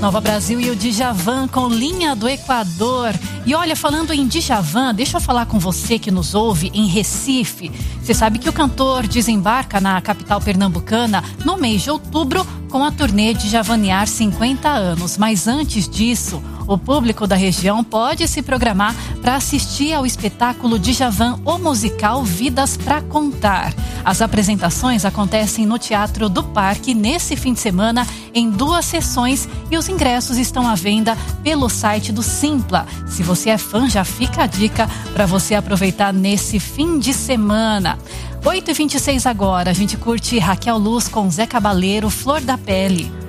Nova Brasil e o Djavan com Linha do Equador. E olha, falando em Djavan, deixa eu falar com você que nos ouve em Recife. Você sabe que o cantor desembarca na capital pernambucana no mês de outubro com a turnê Djavanear 50 anos. Mas antes disso, o público da região pode se programar para assistir ao espetáculo Djavan, o musical Vidas pra Contar. As apresentações acontecem no Teatro do Parque nesse fim de semana em 2 sessões e os ingressos estão à venda pelo site do Simpla. Se você é fã, já fica a dica para você aproveitar nesse fim de semana. 8h26 agora, a gente curte Raquel Luz com Zé Cabaleiro, Flor da Pele.